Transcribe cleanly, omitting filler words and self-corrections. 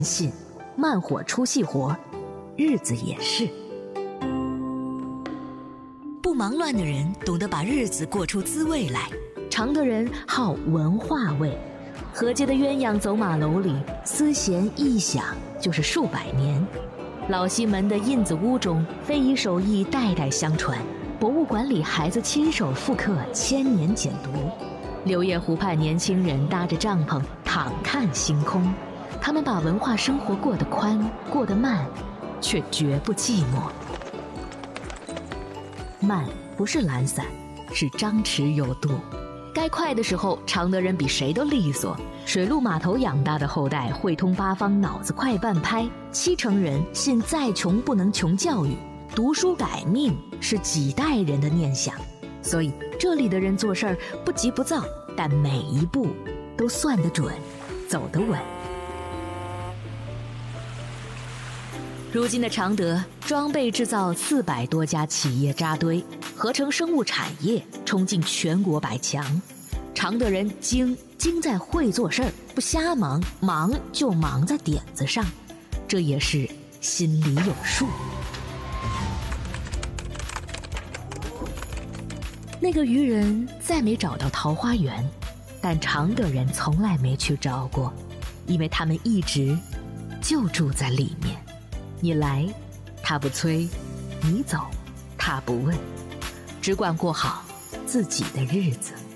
信，慢火出细活，日子也是。 不忙乱的人懂得把日子过出滋味来， 常德人好文化味。河街的鸳鸯走马楼里，丝弦一响就是数百年。老西门的印子屋中，非遗手艺代代相传。博物馆里，孩子亲手复刻千年简牍。柳叶湖畔，年轻人搭着帐篷躺看星空。他们把文化生活过得宽，过得慢，却绝不寂寞。慢不是懒散，是张弛有度。该快的时候，常德人比谁都利索。水陆码头养大的后代汇通八方，脑子快半拍。70%人信再穷不能穷教育，读书改命是几代人的念想。所以这里的人做事儿不急不躁，但每一步都算得准，走得稳。如今的常德装备制造400多家企业扎堆，合成生物产业冲进全国100强。常德人精在会做事儿，不瞎忙，忙就忙在点子上，这也是心里有数。那个渔人再没找到桃花源，但常德人从来没去找过，因为他们一直就住在里面。你来，他不催；你走，他不问，只管过好自己的日子。